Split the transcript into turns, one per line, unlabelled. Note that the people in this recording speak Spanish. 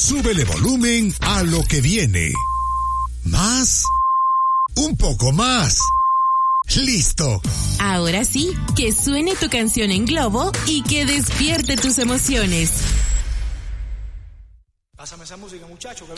Súbele volumen a lo que viene. Más. Un poco más. Listo.
Ahora sí, que suene tu canción en globo y que despierte tus emociones.
Pásame esa música, muchacho.